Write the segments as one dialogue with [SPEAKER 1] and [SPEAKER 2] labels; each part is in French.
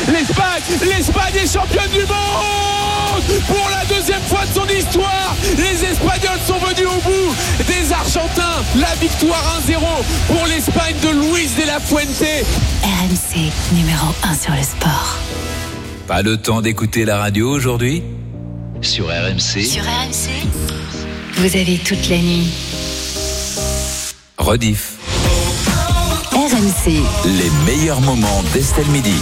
[SPEAKER 1] L'Espagne est championne du monde pour la deuxième fois de son histoire. Les Espagnols sont venus au bout des Argentins. La victoire 1-0 pour l'Espagne de Luis de la Fuente.
[SPEAKER 2] RMC, numéro 1 sur le sport.
[SPEAKER 3] Pas le temps d'écouter la radio aujourd'hui ? Sur RMC.
[SPEAKER 2] Sur RMC, vous avez toute la nuit.
[SPEAKER 3] Rediff.
[SPEAKER 2] RMC.
[SPEAKER 3] Les meilleurs moments d'Estelle Midi.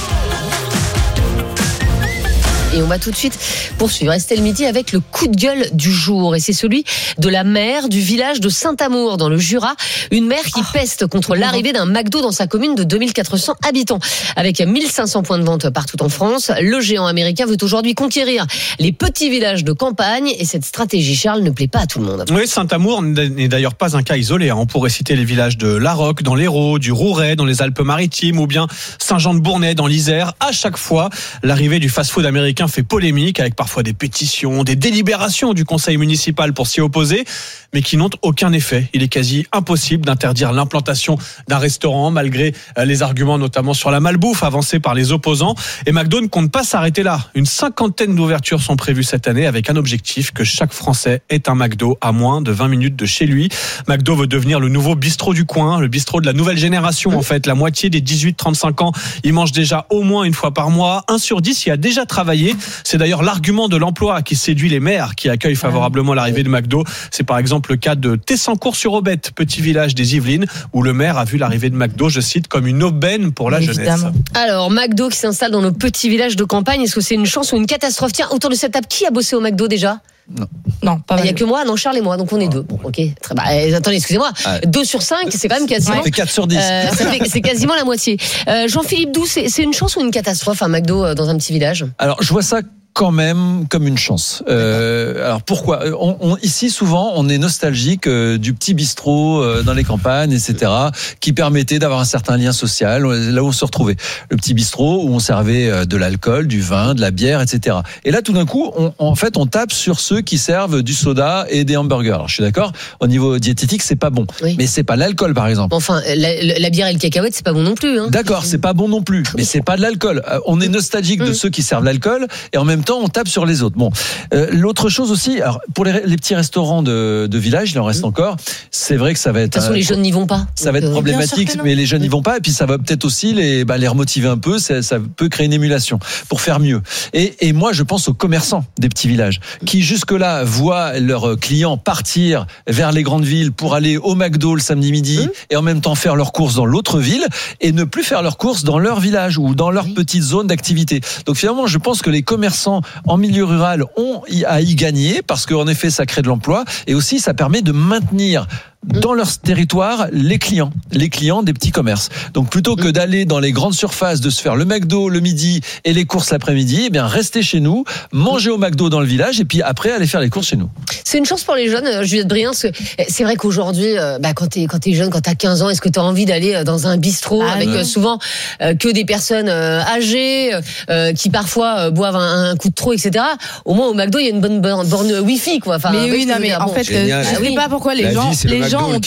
[SPEAKER 4] Et on va tout de suite poursuivre Estelle Midi avec le coup de gueule du jour. Et c'est celui de la maire du village de Saint-Amour dans le Jura. Une maire qui peste contre l'arrivée d'un McDo dans sa commune de 2400 habitants. Avec 1500 points de vente partout en France, le géant américain veut aujourd'hui conquérir les petits villages de campagne. Et cette stratégie, Charles, ne plaît pas à tout le monde.
[SPEAKER 5] Oui, Saint-Amour n'est d'ailleurs pas un cas isolé. On pourrait citer les villages de La Roque dans l'Hérault, du Rouret dans les Alpes-Maritimes ou bien Saint-Jean-de-Bournay dans l'Isère. À chaque fois, l'arrivée du fast-food américain fait polémique avec parfois des pétitions, des délibérations du conseil municipal pour s'y opposer, mais qui n'ont aucun effet. Il est quasi impossible d'interdire l'implantation d'un restaurant malgré les arguments notamment sur la malbouffe avancés par les opposants. Et McDo ne compte pas s'arrêter là. Une 50aine d'ouvertures sont prévues cette année avec un objectif que chaque Français ait un McDo à moins de 20 minutes de chez lui. McDo veut devenir le nouveau bistrot du coin, le bistrot de la nouvelle génération en fait. La moitié des 18-35 ans y mangent déjà au moins une fois par mois. 1 sur 10 y a déjà travaillé. C'est d'ailleurs l'argument de l'emploi qui séduit les maires qui accueillent favorablement l'arrivée de McDo. C'est par exemple le cas de Tessancourt-sur-Aubette, petit village des Yvelines, où le maire a vu l'arrivée de McDo, je cite, comme une aubaine pour la jeunesse.
[SPEAKER 4] Alors, McDo qui s'installe dans nos petits villages de campagne, est-ce que c'est une chance ou une catastrophe ? Tiens, autour de cette table, qui a bossé au McDo déjà ? Non, pas mal. Il n'y a que moi, non, Charles et moi, donc on est deux. Bon, ok. Attendez, excusez-moi. 2 sur 5, c'est quand même quasiment.
[SPEAKER 6] Ça fait 4 sur 10.
[SPEAKER 4] C'est quasiment la moitié. Jean-Philippe Doux, c'est une chance ou une catastrophe, un McDo dans un petit village ?
[SPEAKER 6] Alors, je vois ça quand même comme une chance. Alors pourquoi ? Ici souvent on est nostalgique du petit bistrot dans les campagnes, etc., qui permettait d'avoir un certain lien social, là où on se retrouvait. Le petit bistrot où on servait de l'alcool, du vin, de la bière, etc. Et là tout d'un coup, on tape sur ceux qui servent du soda et des hamburgers. Alors, je suis d'accord, au niveau diététique c'est pas bon, mais c'est pas l'alcool par exemple.
[SPEAKER 4] Enfin, la bière et le cacahuète c'est pas bon non plus. Hein.
[SPEAKER 6] D'accord, c'est pas bon non plus, mais c'est pas de l'alcool. On est nostalgique de ceux qui servent l'alcool et en même temps on tape sur les autres. Bon, l'autre chose aussi, alors pour les petits restaurants de village, il en reste encore. C'est vrai que ça va être.
[SPEAKER 4] De toute façon, les jeunes n'y vont pas.
[SPEAKER 6] Ça va être problématique, mais les jeunes n'y vont pas, et puis ça va peut-être aussi les remotiver un peu. Ça peut créer une émulation pour faire mieux. Et moi, je pense aux commerçants des petits villages qui jusque-là voient leurs clients partir vers les grandes villes pour aller au McDo le samedi midi et en même temps faire leurs courses dans l'autre ville et ne plus faire leurs courses dans leur village ou dans leur petite zone d'activité. Donc finalement, je pense que les commerçants en milieu rural ont à y gagner parce qu'en effet, ça crée de l'emploi et aussi ça permet de maintenir dans leur territoire les clients des petits commerces. Donc plutôt que d'aller dans les grandes surfaces, de se faire le McDo le midi et les courses l'après-midi, eh bien restez chez nous, mangez au McDo dans le village et puis après aller faire les courses chez nous.
[SPEAKER 4] C'est une chance pour les jeunes, Juliette Briand, parce que c'est vrai qu'aujourd'hui, quand t'es jeune, quand t'as 15 ans, est-ce que t'as envie d'aller dans un bistrot avec souvent que des personnes âgées qui parfois boivent un coup de trop, etc. Au moins au McDo, il y a une bonne borne Wi-Fi, quoi. Enfin,
[SPEAKER 7] mais oui, non, mais en fait, je sais pas pourquoi les gens ont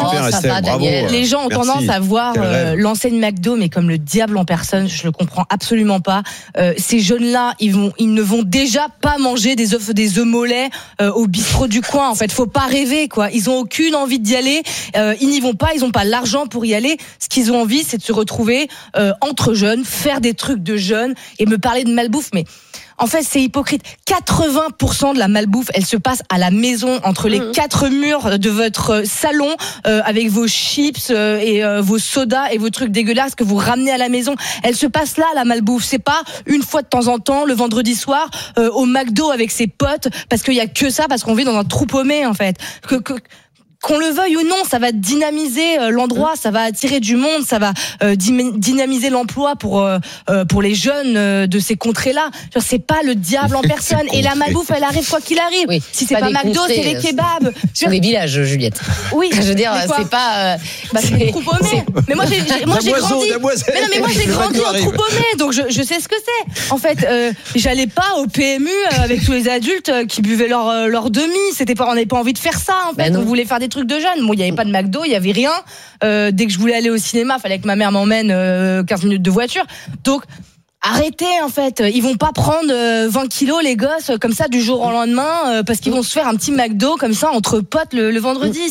[SPEAKER 7] tendance à voir l'enseigne McDo, mais comme le diable en personne. Je le comprends absolument pas. Ces jeunes-là, ils ne vont déjà pas manger des œufs mollets au bistrot du coin. En fait, faut pas rêver, quoi. Ils ont aucune envie d'y aller. Ils n'y vont pas. Ils ont pas l'argent pour y aller. Ce qu'ils ont envie, c'est de se retrouver entre jeunes, faire des trucs de jeunes et me parler de malbouffe. Mais en fait, c'est hypocrite. 80% de la malbouffe, elle se passe à la maison, entre les 4 murs de votre salon, avec vos chips et vos sodas et vos trucs dégueulasses que vous ramenez à la maison. Elle se passe là, la malbouffe. C'est pas une fois de temps en temps, le vendredi soir, au McDo avec ses potes, parce qu'il y a que ça, parce qu'on vit dans un trou paumé, en fait. Qu'on le veuille ou non, ça va dynamiser l'endroit, ça va attirer du monde, ça va dynamiser l'emploi pour les jeunes de ces contrées-là. Genre, c'est pas le diable en personne. Et la malbouffe, elle arrive quoi qu'il arrive. Oui, si c'est pas McDo, c'est les kebabs.
[SPEAKER 4] Sur les villages, Juliette.
[SPEAKER 7] Oui.
[SPEAKER 4] Je veux dire, c'est pas.
[SPEAKER 7] C'est des trous paumés. Mais moi, j'ai grandi. Mais moi, j'ai grandi en trou paumé, donc je sais ce que c'est. En fait, j'allais pas au PMU avec tous les adultes qui buvaient leur demi. On n'avait pas envie de faire ça. En fait, on voulait faire des trucs de jeunes. Moi, il n'y avait pas de McDo, il n'y avait rien. Dès que je voulais aller au cinéma, il fallait que ma mère m'emmène 15 minutes de voiture. Donc, Arrêtez en fait, ils vont pas prendre 20 kilos les gosses comme ça du jour au lendemain parce qu'ils vont se faire un petit McDo comme ça entre potes le vendredi.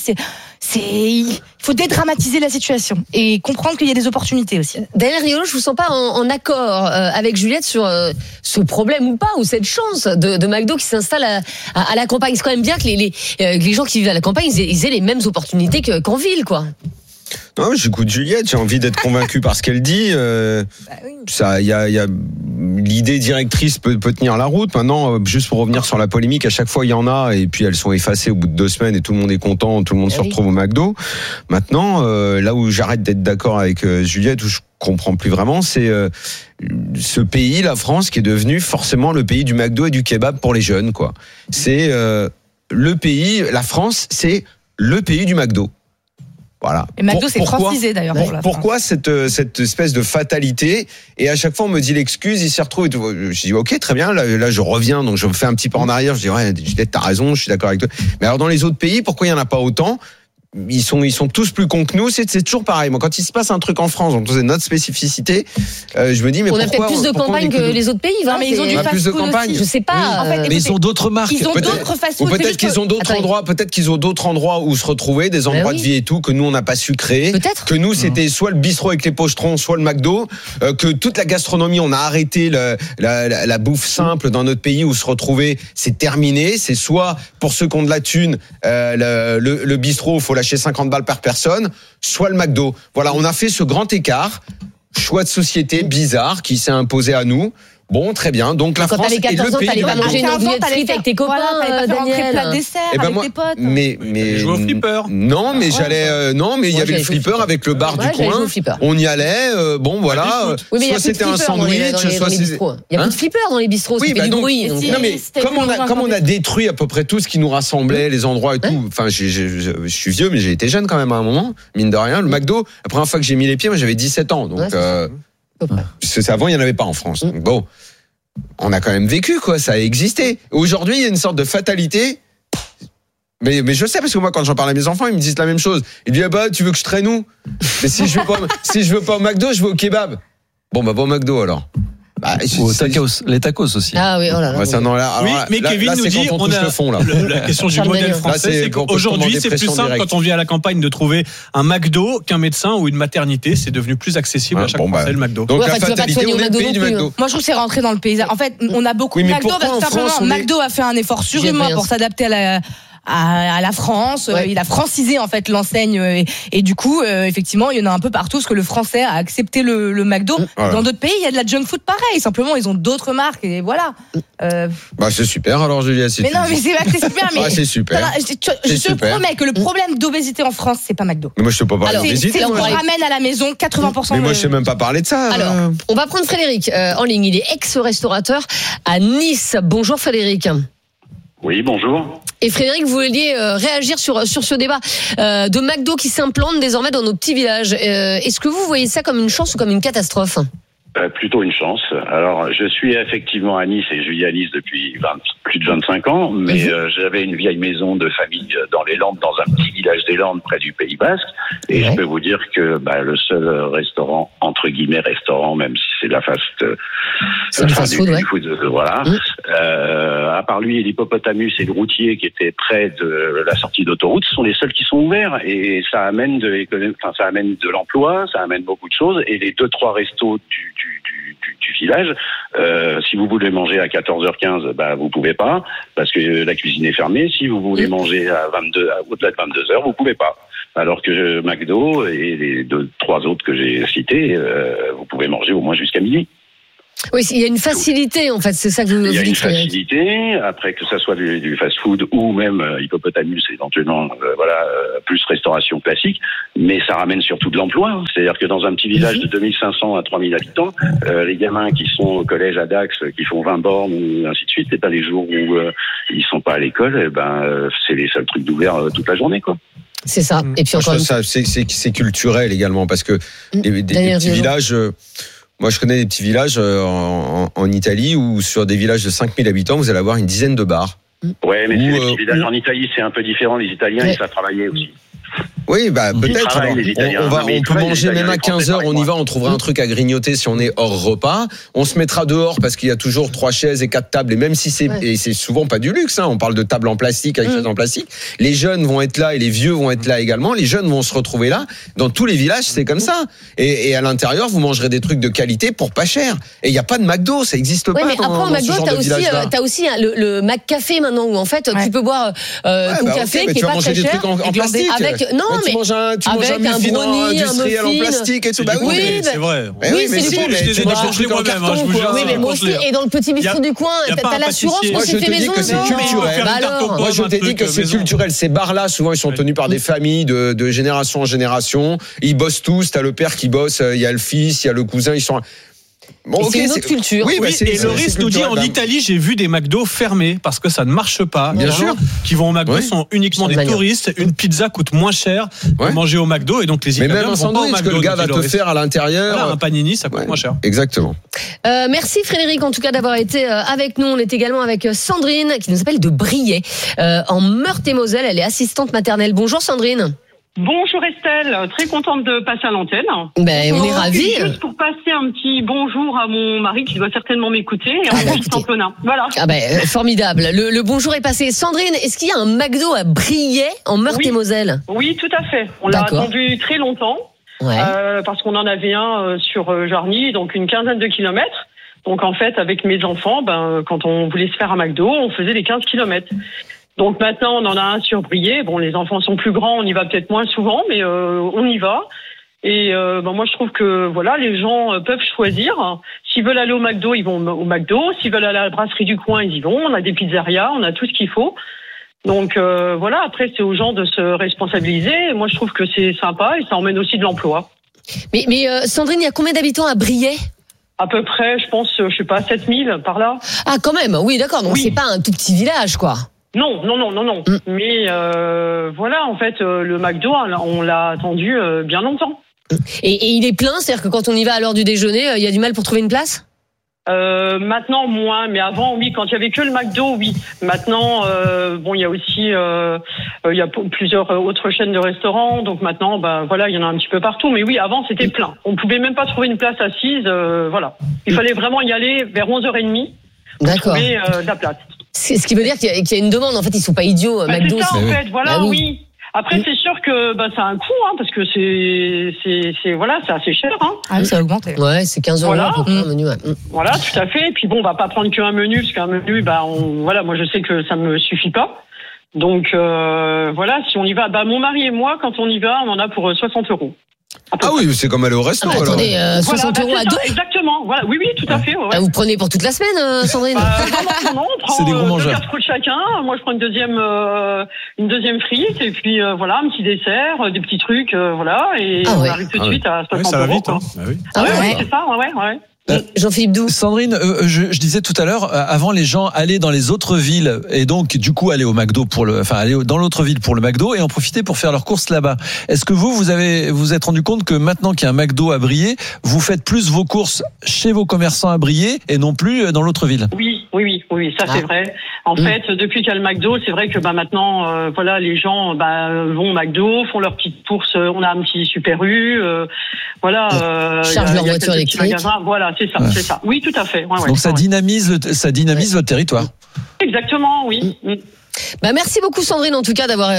[SPEAKER 7] Il faut dédramatiser la situation et comprendre qu'il y a des opportunités aussi.
[SPEAKER 4] Daniel Riolo, je vous sens pas en accord avec Juliette sur ce problème ou pas, ou cette chance de McDo qui s'installe à la campagne. C'est quand même bien que les gens qui vivent à la campagne ils aient les mêmes opportunités qu'en ville, quoi.
[SPEAKER 8] Non, j'écoute Juliette, j'ai envie d'être convaincu par ce qu'elle dit. Ça, il y a l'idée directrice peut tenir la route. Maintenant, juste pour revenir sur la polémique, à chaque fois il y en a et puis elles sont effacées au bout de 2 semaines et tout le monde est content, tout le monde se retrouve au McDo. Maintenant, là où j'arrête d'être d'accord avec Juliette, où je comprends plus vraiment, c'est ce pays, la France, qui est devenu forcément le pays du McDo et du kebab pour les jeunes, quoi. C'est le pays, la France, c'est le pays du McDo. Voilà.
[SPEAKER 7] Et McDo, c'est francisé d'ailleurs.
[SPEAKER 8] Pourquoi cette espèce de fatalité? Et à chaque fois, on me dit l'excuse, il s'y retrouve et tout. Je dis, ok, très bien, là, je reviens, donc je me fais un petit pas en arrière, je dis, ouais, t'as raison, je suis d'accord avec toi. Mais alors, dans les autres pays, pourquoi il n'y en a pas autant? Ils sont tous plus cons que nous, c'est toujours pareil. Moi, quand il se passe un truc en France, donc c'est notre spécificité, je me dis, mais
[SPEAKER 4] on
[SPEAKER 8] pourquoi?
[SPEAKER 4] On a peut-être plus de campagnes que les autres pays,
[SPEAKER 7] mais ils ont du fast-food aussi.
[SPEAKER 4] Je sais pas.
[SPEAKER 7] Oui.
[SPEAKER 6] Mais ils ont d'autres marques.
[SPEAKER 7] Ils ont d'autres fast-food.
[SPEAKER 8] Ou peut-être qu'ils ont d'autres endroits, peut-être qu'ils ont d'autres endroits où se retrouver, des endroits de vie et tout, que nous, on n'a pas su créer.
[SPEAKER 4] Peut-être.
[SPEAKER 8] Que nous, c'était soit le bistrot avec les pochetrons, soit le McDo, que toute la gastronomie, on a arrêté la bouffe simple dans notre pays où se retrouver, c'est terminé. C'est soit, pour ceux qui ont de la thune, le bistrot, faut lâcher 50 balles par personne, soit le McDo. Voilà, on a fait ce grand écart, choix de société bizarre qui s'est imposé à nous. Bon, très bien. Donc la France est le pays du McDo.
[SPEAKER 4] T'allais pas manger une omelette frite avec tes copains, Daniel.
[SPEAKER 7] Plat dessert avec tes potes.
[SPEAKER 8] Mais
[SPEAKER 5] jouer au flipper.
[SPEAKER 8] Non, mais j'allais. Non, mais il y avait le flipper avec le bar du coin. On y allait. Bon, voilà. Soit c'était un sandwich, soit
[SPEAKER 4] c'était. Il y a plus de flipper dans les bistrots. Ça fait du bruit.
[SPEAKER 8] Non, mais comme on a détruit à peu près tout ce qui nous rassemblait, les endroits et tout. Enfin, je suis vieux, mais j'ai été jeune quand même à un moment, mine de rien. Le McDo, la première fois que j'ai mis les pieds, moi j'avais 17 ans, donc. Avant, il n'y en avait pas en France. Donc, bon, on a quand même vécu, quoi. Ça a existé. Aujourd'hui, il y a une sorte de fatalité. Mais je sais, parce que moi, quand j'en parle à mes enfants, ils me disent la même chose. Ils disent, tu veux que je traîne où? Mais si je veux pas au McDo, je vais au kebab. Bon, va au McDo, alors.
[SPEAKER 6] Les tacos aussi.
[SPEAKER 4] Ah oui, oh là là.
[SPEAKER 5] Oui, mais Kevin nous dit, on a
[SPEAKER 8] le fond, là.
[SPEAKER 5] La question du modèle français, c'est qu'aujourd'hui, c'est plus simple quand on vit à la campagne de trouver un McDo qu'un médecin ou une maternité. C'est devenu plus accessible à chaque Français, le McDo.
[SPEAKER 8] Donc la fatalité, on est le pays du McDo.
[SPEAKER 7] Moi, je trouve que c'est rentré dans le paysage. En fait, on a beaucoup de McDo parce que simplement, McDo a fait un effort surhumain pour s'adapter à la France, il a francisé en fait l'enseigne et du coup effectivement il y en a un peu partout parce que le français a accepté le McDo. Voilà. Dans d'autres pays il y a de la junk food pareil, simplement ils ont d'autres marques et voilà.
[SPEAKER 8] C'est super alors Julia.
[SPEAKER 7] Mais non mais c'est pas que c'est super mais
[SPEAKER 8] c'est super.
[SPEAKER 7] Je te promets que le problème d'obésité en France c'est pas McDo.
[SPEAKER 8] Mais moi je te peux pas parler d'obésité.
[SPEAKER 7] On ramène à la maison 80%.
[SPEAKER 8] Mais moi je sais même pas parler de ça.
[SPEAKER 4] Alors on va prendre Frédéric en ligne, il est ex-restaurateur à Nice. Bonjour Frédéric.
[SPEAKER 9] Oui, bonjour.
[SPEAKER 4] Et Frédéric, vous vouliez réagir sur ce débat de McDo qui s'implante désormais dans nos petits villages. Est-ce que vous voyez ça comme une chance ou comme une catastrophe ?
[SPEAKER 9] Plutôt une chance. Alors, je suis effectivement à Nice et je vis à Nice depuis plus de 25 ans, mais j'avais une vieille maison de famille dans les Landes, dans un petit village des Landes près du Pays Basque, et je peux vous dire que le seul restaurant, entre guillemets restaurant, même si c'est la food, voilà. À part lui et l'Hippopotamus et le routier qui était près de la sortie d'autoroute, ce sont les seuls qui sont ouverts et ça amène de l'emploi, ça amène beaucoup de choses et les 2-3 restos du village, si vous voulez manger à 14h15, vous pouvez pas parce que la cuisine est fermée. Si vous voulez manger au-delà de 22h, vous pouvez pas. Alors que McDo et les 2-3 autres que j'ai cités, vous pouvez manger au moins jusqu'à minuit.
[SPEAKER 4] Oui, il y a une facilité en fait, c'est ça que vous dites.
[SPEAKER 9] Il y a une facilité, après que ça soit du fast-food ou même Hippopotamus, éventuellement, plus restauration classique, mais ça ramène surtout de l'emploi. C'est-à-dire que dans un petit village de 2500 à 3000 habitants, les gamins qui sont au collège à Dax, qui font 20 bornes ou ainsi de suite, et les jours où ils sont pas à l'école, c'est les seuls trucs d'ouvert toute la journée, quoi.
[SPEAKER 4] C'est ça. Et puis encore
[SPEAKER 8] c'est culturel également parce que des petits villages. Moi, je connais des petits villages en Italie où sur des villages de 5000 habitants, vous allez avoir une dizaine de bars.
[SPEAKER 9] Ouais, mais les petits villages en Italie, c'est un peu différent. Les Italiens, ils savent travailler aussi.
[SPEAKER 8] Oui, bah peut-être.
[SPEAKER 9] travaillent,
[SPEAKER 8] Alors,
[SPEAKER 9] les Italiens.
[SPEAKER 8] on peut
[SPEAKER 9] travaillent, les
[SPEAKER 8] manger
[SPEAKER 9] Italiens,
[SPEAKER 8] même à
[SPEAKER 9] les Français
[SPEAKER 8] 15h, on y
[SPEAKER 9] travaillent
[SPEAKER 8] va, on trouvera un truc à grignoter si on est hors repas. On se mettra dehors parce qu'il y a toujours 3 chaises et 4 tables. Et même si et c'est souvent pas du luxe, hein, on parle de tables en plastique avec chaises en plastique. Les jeunes vont être là et les vieux vont être là également. Les jeunes vont se retrouver là. Dans tous les villages, c'est comme ça. Et à l'intérieur, vous mangerez des trucs de qualité pour pas cher. Et il y a pas de McDo, ça existe pas
[SPEAKER 4] mais
[SPEAKER 8] dans,
[SPEAKER 4] après, au
[SPEAKER 8] dans
[SPEAKER 4] McDo,
[SPEAKER 8] ce genre de village-là.
[SPEAKER 4] t'as aussi le McCafé maintenant où en fait tu peux boire ton café qui est pas très cher.
[SPEAKER 8] En plastique.
[SPEAKER 4] Avec non mais
[SPEAKER 8] tu manges un muffin industriel en plastique et tout.
[SPEAKER 5] Bah
[SPEAKER 4] oui,
[SPEAKER 5] c'est vrai.
[SPEAKER 4] Oui, c'est du
[SPEAKER 5] je les ai décongelés moi-même, je vous jure.
[SPEAKER 4] Oui, mais moi aussi. Et dans le petit bistrot du coin, t'as l'assurance que c'est fait maison.
[SPEAKER 8] Moi, je te dis que c'est culturel. Moi, je t'ai dit que c'est culturel. Ces bars-là, souvent, ils sont tenus par des familles de génération en génération. Ils bossent tous. T'as le père qui bosse, il y a le fils, il y a le cousin. Ils sont.
[SPEAKER 4] Bon, c'est une autre culture.
[SPEAKER 5] Oui, et le risque nous dit en Italie, j'ai vu des McDo fermés parce que ça ne marche pas.
[SPEAKER 8] Bien sûr.
[SPEAKER 5] Qui vont au McDo sont uniquement des touristes. Une pizza coûte moins cher que manger au McDo et donc les Italiens.
[SPEAKER 8] Mais même un sandwich que le gars va te faire à l'intérieur.
[SPEAKER 5] Voilà, un panini, ça coûte moins cher.
[SPEAKER 8] Exactement.
[SPEAKER 4] Merci Frédéric en tout cas d'avoir été avec nous. On est également avec Sandrine qui nous appelle de Briey en Meurthe-et-Moselle. Elle est assistante maternelle. Bonjour Sandrine.
[SPEAKER 10] Bonjour Estelle, très contente de passer à l'antenne.
[SPEAKER 4] Ben, on est ravis.
[SPEAKER 10] Juste pour passer un petit bonjour à mon mari qui doit certainement m'écouter et un petit tamponnin. Voilà.
[SPEAKER 4] Ah ben, formidable. Le bonjour est passé. Sandrine, est-ce qu'il y a un McDo à Briey en Meurthe-et-Moselle ?
[SPEAKER 10] Oui, tout à fait. On l'a attendu très longtemps parce qu'on en avait un sur Jarny, donc une quinzaine de kilomètres. Donc en fait, avec mes enfants, quand on voulait se faire un McDo, on faisait les 15 kilomètres. Donc maintenant, on en a un sur Briey. Bon, les enfants sont plus grands, on y va peut-être moins souvent, mais on y va. Et moi, je trouve que voilà, les gens peuvent choisir. S'ils veulent aller au McDo, ils vont au McDo. S'ils veulent aller à la brasserie du coin, ils y vont. On a des pizzerias, on a tout ce qu'il faut. Donc voilà, après, c'est aux gens de se responsabiliser. Moi, je trouve que c'est sympa et ça emmène aussi de l'emploi.
[SPEAKER 4] Mais Sandrine, il y a combien d'habitants à Briey ?
[SPEAKER 10] À peu près, je pense, je sais pas, 7000 par là.
[SPEAKER 4] Ah, quand même. Oui, d'accord. Donc c'est pas un tout petit village, quoi.
[SPEAKER 10] Non. Mais voilà, en fait, le McDo, on l'a attendu bien longtemps.
[SPEAKER 4] Et il est plein, c'est-à-dire que quand on y va à l'heure du déjeuner, il y a du mal pour trouver une place ?
[SPEAKER 10] Maintenant moins, mais avant oui, quand il y avait que le McDo, oui. Maintenant, il y a aussi, il y a plusieurs autres chaînes de restaurants, donc maintenant, voilà, il y en a un petit peu partout. Mais oui, avant c'était plein. On pouvait même pas trouver une place assise, voilà. Il fallait vraiment y aller vers 11h30 pour trouver de la place.
[SPEAKER 4] Ce qui veut dire qu'il y a une demande. En fait, ils sont pas idiots, McDo.
[SPEAKER 10] C'est ça, en fait, voilà, oui. Après, c'est sûr que ça a un coût, parce que c'est assez cher.
[SPEAKER 7] Ah oui, ça a augmenté.
[SPEAKER 4] Ouais, c'est 15 € à peu près un menu.
[SPEAKER 10] Voilà, tout à fait. Et puis on va pas prendre qu'un menu, parce qu'un menu, moi je sais que ça me suffit pas. Donc voilà, si on y va, mon mari et moi, quand on y va, on en a pour 60 €.
[SPEAKER 8] Ah oui, c'est comme aller au resto.
[SPEAKER 4] Attendez, 60 € à deux.
[SPEAKER 10] Exactement. Voilà. Oui, tout à fait. Ouais.
[SPEAKER 4] Vous prenez pour toute la semaine, Sandrine?
[SPEAKER 10] Non, on prend deux casse-croûtes chacun. Moi, je prends une deuxième frite et puis voilà, un petit dessert, des petits trucs, voilà, et on arrive tout de suite à 60 €.
[SPEAKER 5] Ça va vite, hein.
[SPEAKER 10] Oui, c'est ça. Ouais.
[SPEAKER 4] Jean-Philippe Doux.
[SPEAKER 6] Sandrine, je disais tout à l'heure, avant les gens allaient dans les autres villes et donc du coup aller au McDo aller dans l'autre ville pour le McDo et en profiter pour faire leurs courses là-bas. Est-ce que vous êtes rendu compte que maintenant qu'il y a un McDo à Briey, vous faites plus vos courses chez vos commerçants à Briey et non plus dans l'autre ville?
[SPEAKER 10] Oui, ça c'est vrai. En fait, depuis qu'il y a le McDo, c'est vrai que maintenant, voilà, les gens vont au McDo, font leurs petites courses. On a un petit Super U, voilà.
[SPEAKER 4] Chargent leur voiture électrique.
[SPEAKER 10] Voilà, c'est ça. Oui, tout à fait.
[SPEAKER 6] Donc ça dynamise votre territoire.
[SPEAKER 10] Exactement, oui.
[SPEAKER 4] Merci beaucoup Sandrine en tout cas d'avoir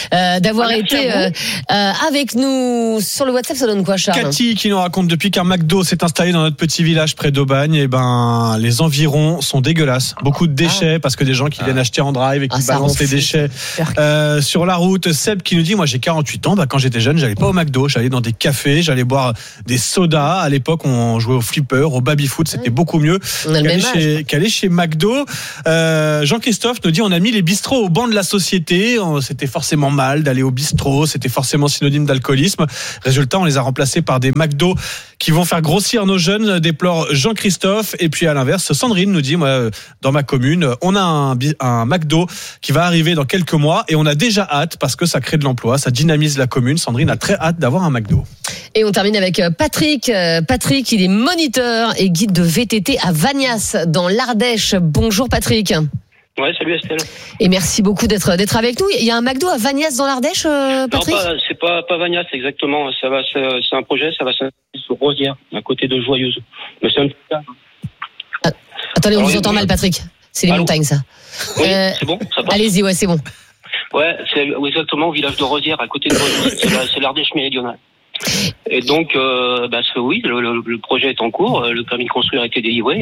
[SPEAKER 4] été avec nous sur le WhatsApp. Ça donne quoi, Charles?
[SPEAKER 5] Cathy qui nous raconte depuis qu'un McDo s'est installé dans notre petit village près d'Aubagne, les environs sont dégueulasses. Beaucoup de déchets parce que des gens qui viennent acheter en drive et qui balancent les déchets sur la route. Seb qui nous dit, moi j'ai 48 ans, quand j'étais jeune j'allais pas au McDo, j'allais dans des cafés, j'allais boire des sodas. À l'époque on jouait au flipper, au baby-foot, c'était beaucoup mieux qu'aller chez McDo. Jean-Christophe nous dit, on a mis les bistrots au banc de la société, c'était forcément mal d'aller au bistrot, c'était forcément synonyme d'alcoolisme. Résultat, on les a remplacés par des McDo qui vont faire grossir nos jeunes, déplore Jean-Christophe. Et puis à l'inverse, Sandrine nous dit, moi, dans ma commune, on a un McDo qui va arriver dans quelques mois et on a déjà hâte parce que ça crée de l'emploi, ça dynamise la commune. Sandrine a très hâte d'avoir un McDo.
[SPEAKER 4] Et on termine avec Patrick. Patrick, il est moniteur et guide de VTT à Vagnas, dans l'Ardèche. Bonjour Patrick.
[SPEAKER 11] Ouais, salut Estelle.
[SPEAKER 4] Et merci beaucoup d'être avec nous. Il y a un McDo à Vagnas dans l'Ardèche, Patrick?
[SPEAKER 11] Non, c'est pas Vagnas exactement. C'est un projet, ça va s'installer sur Rosières, à côté de Joyeuse. Mais c'est un petit cas.
[SPEAKER 4] Attendez, on vous entend mal, Patrick. C'est les montagnes, ça.
[SPEAKER 11] Oui, c'est bon, ça passe.
[SPEAKER 4] Allez-y, ouais, c'est bon.
[SPEAKER 11] Ouais, c'est exactement au village de Rosières, à côté de Joyeuse. C'est l'Ardèche méridionale. Et donc, oui, le projet est en cours. Le permis de construire a été délivré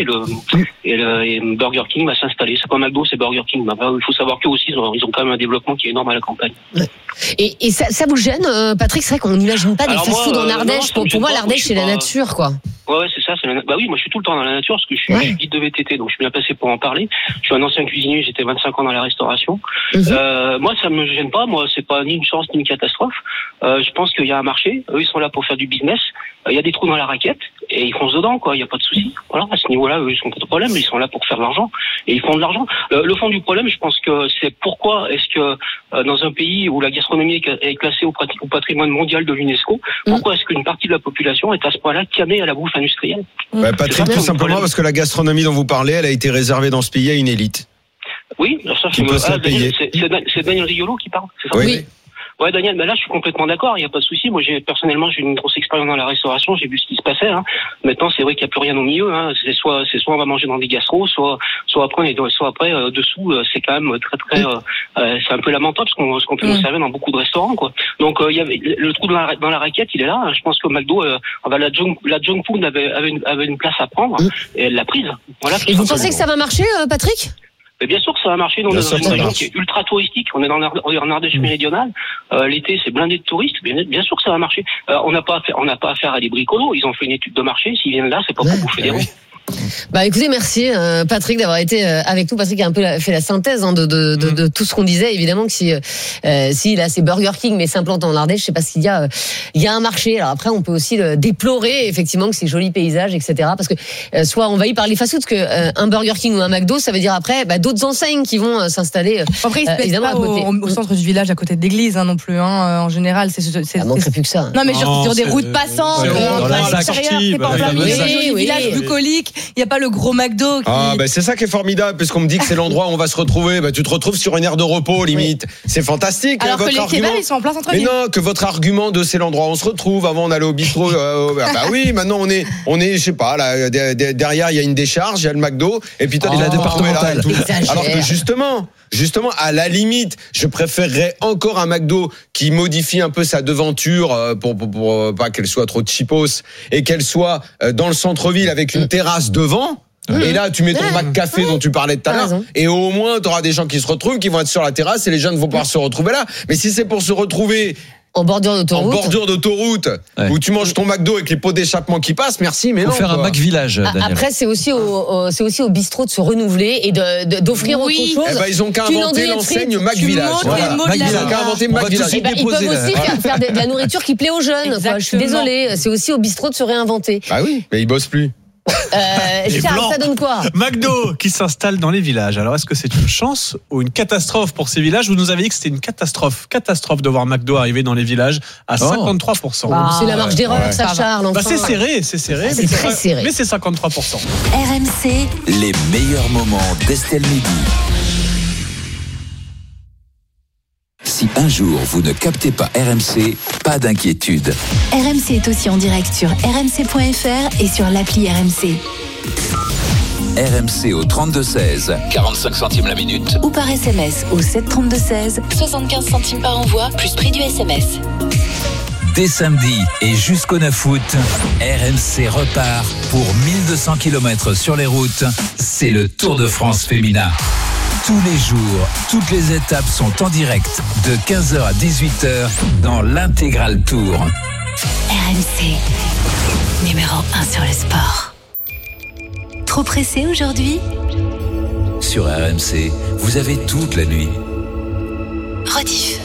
[SPEAKER 11] et Burger King va s'installer. C'est pas McDo, c'est Burger King. Il faut savoir qu'eux aussi, ils ont quand même un développement qui est énorme à la campagne.
[SPEAKER 4] Ouais. Et ça vous gêne, Patrick? C'est vrai qu'on n'imagine pas des fast-food en Ardèche. Pour moi, l'Ardèche, c'est la nature, quoi.
[SPEAKER 11] Ouais, c'est ça. Bah oui, moi, je suis tout le temps dans la nature parce que je suis guide de VTT, donc je suis bien placé pour en parler. Je suis un ancien cuisinier, j'étais 25 ans dans la restauration. Moi, ça me gêne pas. Moi, c'est pas ni une chance ni une catastrophe. Je pense qu'il y a un marché. Eux, ils sont là pour faire du business. Il y a des trous dans la raquette et ils foncent dedans, quoi. Il y a pas de souci. Voilà, à ce niveau-là, eux, ils sont pas de problème. Ils sont là pour faire de l'argent et ils font de l'argent. Le fond du problème, je pense que c'est pourquoi est-ce que dans un pays où la gastronomie est classée au patrimoine mondial de l'UNESCO, pourquoi est-ce qu'une partie de la population est à ce point-là camée à la bouffe industrielle?
[SPEAKER 8] Patrick, tout simplement parce que la gastronomie dont vous parlez, elle a été réservée dans ce pays à une élite.
[SPEAKER 11] Oui, ça c'est Daniel Riolo qui parle, c'est ça?
[SPEAKER 8] Oui.
[SPEAKER 11] Ouais, Daniel, mais là, je suis complètement d'accord, il n'y a pas de souci. Moi, personnellement, j'ai une grosse expérience dans la restauration, j'ai vu ce qui se passait, hein. Maintenant, c'est vrai qu'il n'y a plus rien au milieu, hein. C'est soit on va manger dans des gastros, soit après, dessous, c'est quand même très, c'est un peu lamentable ce qu'on peut nous servir dans beaucoup de restaurants, quoi. Donc, il y avait, le trou dans la raquette, il est là. Je pense que McDo, la junk food avait une place à prendre, et elle l'a prise. Voilà.
[SPEAKER 4] Et vous pensez que ça va marcher, Patrick?
[SPEAKER 11] Mais bien sûr que ça va marcher. Nous, on est dans une région qui est ultra touristique. On est en Ardèche méridionale. L'été, c'est blindé de touristes. Bien sûr que ça va marcher. On n'a pas affaire à des bricolos. Ils ont fait une étude de marché. S'ils viennent là, c'est pas pour bouffer des ronds.
[SPEAKER 4] Bah écoutez, merci Patrick d'avoir été avec nous. Patrick a un peu fait la synthèse de tout ce qu'on disait. Évidemment que si là c'est Burger King mais s'implante en Ardèche, je sais pas s'il y a un marché. Alors après on peut aussi déplorer effectivement que c'est joli paysage, etc. Parce que soit envahi par les fast-foods, parce que un Burger King ou un McDo, ça veut dire après d'autres enseignes qui vont s'installer.
[SPEAKER 7] Après ils se
[SPEAKER 4] évidemment
[SPEAKER 7] pas au centre du village à côté de l'église non plus. En général,
[SPEAKER 4] ça manquerait plus que ça.
[SPEAKER 7] Non mais sur des routes passantes,
[SPEAKER 5] dans la sortie,
[SPEAKER 7] c'est pas en plein milieu, village bucolique. Il n'y a pas le gros McDo.
[SPEAKER 8] C'est ça qui est formidable, parce qu'on me dit que c'est l'endroit où on va se retrouver. Tu te retrouves sur une aire de repos, limite. C'est fantastique.
[SPEAKER 7] Alors que les kebabs, ils sont en plein centre-ville.
[SPEAKER 8] Mais non, que votre argument de c'est l'endroit où on se retrouve. Avant, on allait au bistrot. Oui, maintenant, on est, je sais pas, là, derrière, il y a une décharge, il y a le McDo, et puis toi,
[SPEAKER 6] la départementale.
[SPEAKER 8] Alors que justement, à la limite, je préférerais encore un McDo qui modifie un peu sa devanture pour pas qu'elle soit trop cheapos et qu'elle soit dans le centre-ville avec une terrasse devant. Et là, tu mets ton McCafé dont tu parlais tout à l'heure. Et au moins, tu auras des gens qui se retrouvent, qui vont être sur la terrasse et les jeunes vont pouvoir se retrouver là. Mais si c'est pour se retrouver
[SPEAKER 4] en bordure
[SPEAKER 8] d'autoroute, où tu manges ton McDo avec les pots d'échappement qui passent, merci, mais non.
[SPEAKER 6] Faut faire un Mac-village, Daniel.
[SPEAKER 4] Après, c'est aussi au bistrot de se renouveler et d'offrir autre chose.
[SPEAKER 8] Ils ont qu'à inventer l'enseigne Mac-village. Ils ont qu'à inventer Mac-village.
[SPEAKER 4] Ils peuvent aussi faire de la nourriture qui plaît aux jeunes. Je suis désolée. C'est aussi au bistrot de se réinventer.
[SPEAKER 8] Ah oui, mais ils bossent plus.
[SPEAKER 4] Charles, ça donne quoi?
[SPEAKER 5] McDo qui s'installe dans les villages. Alors est-ce que c'est une chance ou une catastrophe pour ces villages? Vous nous avez dit que c'était une catastrophe de voir McDo arriver dans les villages à 53%.
[SPEAKER 4] C'est la marge d'erreur, ça, Charles. Enfin.
[SPEAKER 5] C'est serré.
[SPEAKER 4] C'est très serré.
[SPEAKER 5] Mais c'est 53%.
[SPEAKER 2] RMC.
[SPEAKER 3] Les meilleurs moments d'Estelle Midi. Si un jour vous ne captez pas RMC, pas d'inquiétude.
[SPEAKER 2] RMC est aussi en direct sur rmc.fr et sur l'appli RMC.
[SPEAKER 3] RMC au 32-16, 45 centimes la minute.
[SPEAKER 2] Ou par SMS au 732-16, 75 centimes par envoi, plus prix du SMS.
[SPEAKER 3] Dès samedi et jusqu'au 9 août, RMC repart pour 1200 km sur les routes. C'est le Tour de France féminin. Tous les jours, toutes les étapes sont en direct de 15h à 18h dans l'Intégral Tour.
[SPEAKER 2] RMC, numéro 1 sur le sport. Trop pressé aujourd'hui?
[SPEAKER 3] Sur RMC, vous avez toute la nuit.
[SPEAKER 2] Rediff.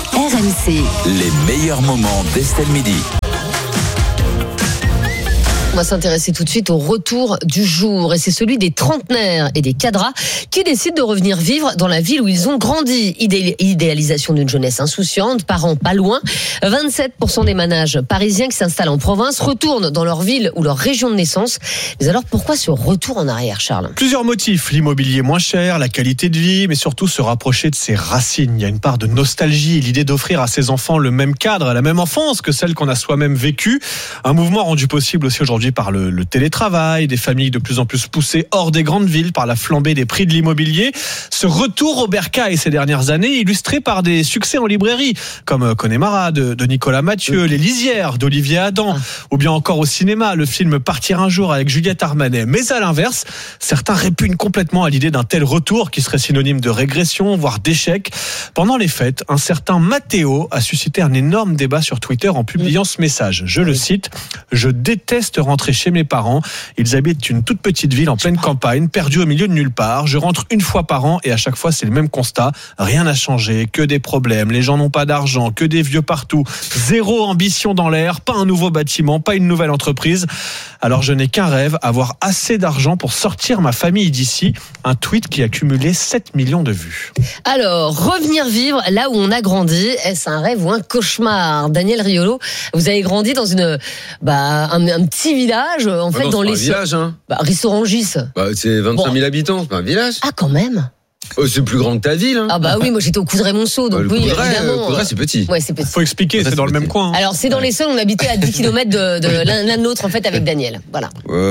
[SPEAKER 2] RMC.
[SPEAKER 3] Les meilleurs moments d'Estelle Midi.
[SPEAKER 4] On va s'intéresser tout de suite au retour du jour. Et c'est celui des trentenaires et des cadras qui décident de revenir vivre dans la ville où ils ont grandi. Idéalisation d'une jeunesse insouciante, parents pas loin. 27% des ménages parisiens qui s'installent en province retournent dans leur ville ou leur région de naissance. Mais alors pourquoi ce retour en arrière, Charles ?
[SPEAKER 5] Plusieurs motifs. L'immobilier moins cher, la qualité de vie, mais surtout se rapprocher de ses racines. Il y a une part de nostalgie et l'idée d'offrir à ses enfants le même cadre, la même enfance que celle qu'on a soi-même vécue. Un mouvement rendu possible aussi aujourd'hui par le télétravail, des familles de plus en plus poussées hors des grandes villes par la flambée des prix de l'immobilier. Ce retour au bercail ces dernières années, illustré par des succès en librairie, comme Connemara de Nicolas Mathieu, Les Lisières d'Olivier Adam, ou bien encore au cinéma, le film Partir un jour avec Juliette Armanet. Mais à l'inverse, certains répugnent complètement à l'idée d'un tel retour qui serait synonyme de régression, voire d'échec. Pendant les fêtes, un certain Matteo a suscité un énorme débat sur Twitter en publiant ce message. Je le cite, « Je déteste rentrer chez mes parents. Ils habitent une toute petite ville en pleine campagne, perdue au milieu de nulle part. Je rentre une fois par an et à chaque fois c'est le même constat. Rien n'a changé, que des problèmes. Les gens n'ont pas d'argent, que des vieux partout. Zéro ambition dans l'air, pas un nouveau bâtiment, pas une nouvelle entreprise. Alors je n'ai qu'un rêve, avoir assez d'argent pour sortir ma famille d'ici. » Un tweet qui a cumulé 7 millions de vues.
[SPEAKER 4] Alors, revenir vivre là où on a grandi, est-ce un rêve ou un cauchemar ? Daniel Riolo, vous avez grandi dans un petit village, en fait, dans les...
[SPEAKER 8] C'est un village, hein.
[SPEAKER 4] Rissorangis.
[SPEAKER 8] C'est 25 000 habitants, c'est pas un village.
[SPEAKER 4] Ah, quand même.
[SPEAKER 8] C'est plus grand que ta ville. Hein.
[SPEAKER 4] Ah bah oui, moi j'étais au Coudray-Monceau, donc oui, évidemment.
[SPEAKER 8] Coudray, c'est petit.
[SPEAKER 4] Ouais, c'est petit.
[SPEAKER 5] Faut expliquer, c'est dans le même coin. Hein.
[SPEAKER 4] Alors, c'est dans les Saules, on habitait à 10 km de l'un de l'autre, en fait, avec Daniel. Voilà.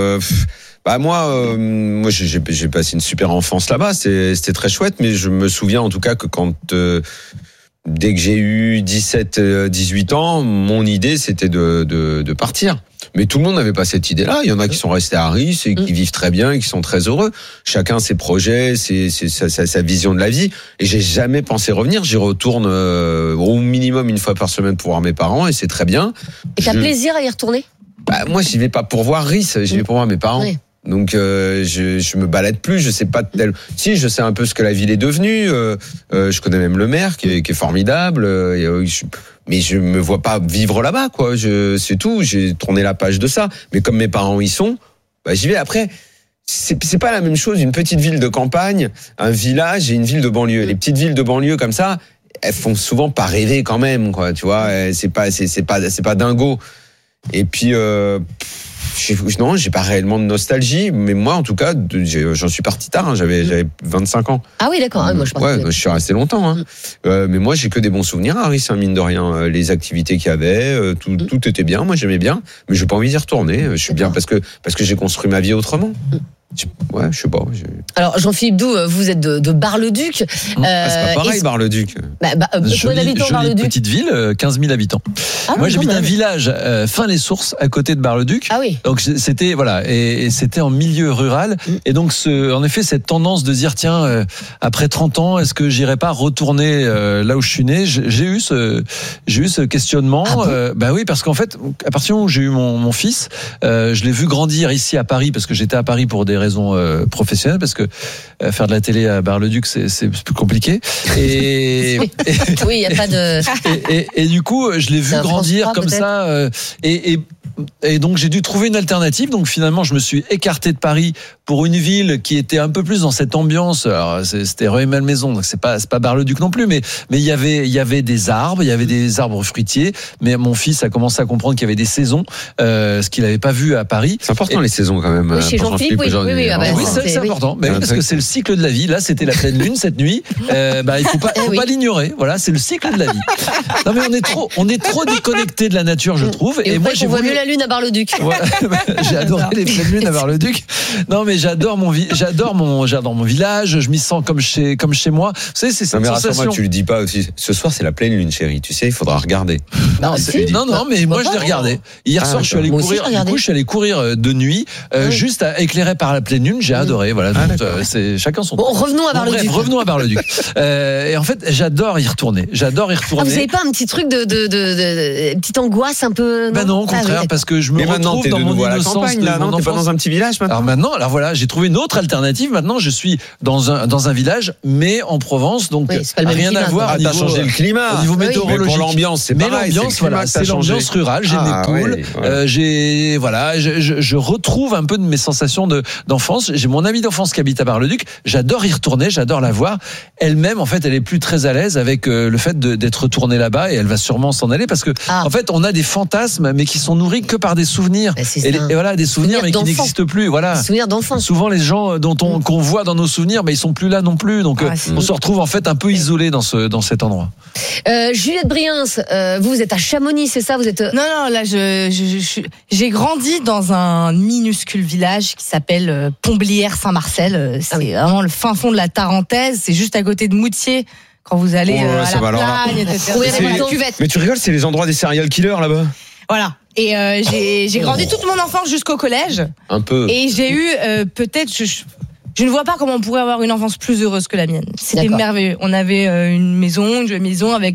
[SPEAKER 8] Moi j'ai passé une super enfance là-bas, c'était très chouette, mais je me souviens en tout cas que dès que j'ai eu 17-18 ans, mon idée c'était de partir. Mais tout le monde n'avait pas cette idée-là. Il y en a qui sont restés à Ris et qui vivent très bien et qui sont très heureux. Chacun ses projets, sa vision de la vie. Et j'ai jamais pensé revenir. J'y retourne au minimum une fois par semaine pour voir mes parents et c'est très bien.
[SPEAKER 4] Et t'as plaisir à y retourner ?
[SPEAKER 8] Moi, j'y vais pas pour voir Ris, j'y vais pour voir mes parents. Oui. Donc je me balade plus, je sais pas si je sais un peu ce que la ville est devenue, je connais même le maire qui est formidable, mais je me vois pas vivre là-bas quoi, c'est tout, j'ai tourné la page de ça, mais comme mes parents y sont, j'y vais. Après c'est pas la même chose une petite ville de campagne, un village et une ville de banlieue. Les petites villes de banlieue comme ça, elles font souvent pas rêver quand même quoi, tu vois, c'est pas dingo. Et puis non, j'ai pas réellement de nostalgie, mais moi en tout cas, j'en suis parti tard, hein, j'avais 25 ans.
[SPEAKER 4] Ah oui, d'accord, moi
[SPEAKER 8] je suis resté longtemps, hein. Mais moi j'ai que des bons souvenirs à Ris, hein, mine de rien, les activités qu'il y avait, tout était bien, moi j'aimais bien, mais j'ai pas envie d'y retourner, je suis bien parce que j'ai construit ma vie autrement. Ouais, je sais pas.
[SPEAKER 4] Alors, Jean-Philippe Doux, vous êtes de Bar-le-Duc.
[SPEAKER 8] C'est pas pareil, Bar-le-Duc.
[SPEAKER 6] Jolie petite ville, 15 000 habitants. Moi, j'habite un village, Fin-les-Sources, à côté de Bar-le-Duc.
[SPEAKER 4] Ah oui.
[SPEAKER 6] Donc, c'était, voilà, et c'était en milieu rural. Et donc, en effet, cette tendance de dire, tiens, après 30 ans, est-ce que j'irai pas retourner là où je suis né? J'ai eu ce questionnement. Oui, parce qu'en fait, à partir du moment où j'ai eu mon fils, je l'ai vu grandir ici à Paris, parce que j'étais à Paris pour des raisons professionnelles, parce que faire de la télé à Bar-le-Duc c'est plus compliqué et
[SPEAKER 4] oui, il y a pas de
[SPEAKER 6] et du coup je l'ai vu grandir comme ça et donc j'ai dû trouver une alternative. Donc finalement je me suis écarté de Paris pour une ville qui était un peu plus dans cette ambiance. Alors c'était Rueil-Malmaison, donc c'est pas Bar-le-Duc non plus, mais il y avait des arbres, il y avait des arbres fruitiers, mais mon fils a commencé à comprendre qu'il y avait des saisons, ce qu'il n'avait pas vu à Paris.
[SPEAKER 8] C'est important les saisons quand même.
[SPEAKER 4] Oui, chez Jean-Philippe, oui,
[SPEAKER 6] c'est important. Mais oui, parce que c'est le cycle de la vie. Là, c'était la pleine lune cette nuit. Il faut pas l'ignorer. Voilà, c'est le cycle de la vie. Non, mais on est trop déconnecté de la nature, je trouve.
[SPEAKER 4] Et moi, j'ai voulu la lune à Bar-le-Duc.
[SPEAKER 6] J'ai adoré les pleines lunes à Bar-le-Duc. Non, mais j'adore mon village. Je m'y sens comme chez moi. Vous savez, c'est cette sensation.
[SPEAKER 8] Tu le dis pas aussi. Ce soir, c'est la pleine lune, chérie. Tu sais, il faudra regarder.
[SPEAKER 6] Non, mais moi, je l'ai regardé. Hier soir, je suis allé courir. Du coup, je suis allé courir de nuit, juste éclairé par la pleine lune. J'ai adoré. Voilà. C'est chacun son.
[SPEAKER 4] Bon, revenons à Bar-le-Duc.
[SPEAKER 6] Revenons à Bar-le-Duc. Et en fait, j'adore y retourner. Vous
[SPEAKER 4] avez pas un petit truc de petite angoisse un peu?
[SPEAKER 6] Non, au contraire, parce que je me retrouve dans mon innocence.
[SPEAKER 8] T'es pas dans un petit village maintenant?
[SPEAKER 6] maintenant, alors voilà, j'ai trouvé une autre alternative. Maintenant, je suis dans un village, mais en Provence, donc rien à voir.
[SPEAKER 8] T'as changé le climat.
[SPEAKER 6] Au niveau météorologique.
[SPEAKER 8] Mais pour l'ambiance, c'est pareil.
[SPEAKER 6] L'ambiance, voilà, c'est l'ambiance rurale. J'ai des poules. Je retrouve un peu de mes sensations d'enfance. J'ai mon amie d'enfance qui habite à Bar-le-Duc. J'adore y retourner, j'adore la voir. Elle-même, en fait, elle est plus très à l'aise avec le fait d'être retournée là-bas, et elle va sûrement s'en aller parce que, en fait, on a des fantasmes, mais qui sont nourris que par des souvenirs. Et voilà, des souvenirs, mais qui n'existent plus. Voilà.
[SPEAKER 4] Des souvenirs d'enfance.
[SPEAKER 6] Souvent, les gens qu'on voit dans nos souvenirs, ils sont plus là non plus. Donc, on se retrouve en fait un peu isolé dans cet endroit.
[SPEAKER 4] Juliette Briens, vous êtes à Chamonix, c'est ça? Vous êtes
[SPEAKER 7] Non, là, j'ai grandi dans un minuscule village qui s'appelle Pomblières-Saint-Marcel. C'est vraiment le fin fond de la Tarentaise. C'est juste à côté de Moutier. Quand vous allez à la plagne, etc.
[SPEAKER 8] Mais tu rigoles, c'est les endroits des serial killers là-bas.
[SPEAKER 7] Voilà. Et j'ai grandi toute mon enfance jusqu'au collège.
[SPEAKER 8] Un peu.
[SPEAKER 7] Et j'ai eu peut-être... Je ne vois pas comment on pourrait avoir une enfance plus heureuse que la mienne. C'était merveilleux. On avait une jolie maison avec